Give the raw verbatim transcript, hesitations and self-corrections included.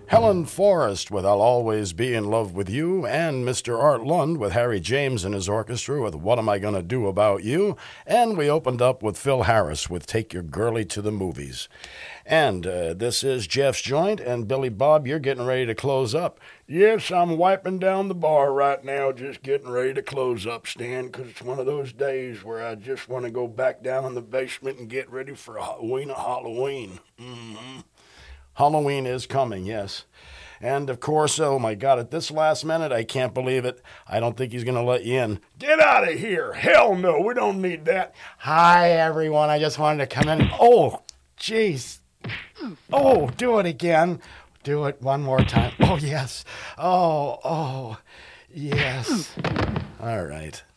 Helen Forrest with I'll Always Be in Love with You, and Mister Art Lund with Harry James and his orchestra with What Am I Gonna Do About You, and we opened up with Phil Harris with Take Your Girlie to the Movies. And uh, this is Jeff's Joint, and Billy Bob, you're getting ready to close up. Yes, I'm wiping down the bar right now, just getting ready to close up, Stan, because it's one of those days where I just want to go back down in the basement and get ready for Halloween. Halloween. Mm-hmm. Halloween is coming, yes. And, of course, oh, my God, at this last minute, I can't believe it. I don't think he's going to let you in. Get out of here. Hell no, we don't need that. Hi, everyone. I just wanted to come in. Oh, jeez. Oh, do it again. Do it one more time. Oh, yes. Oh, oh, yes. All right.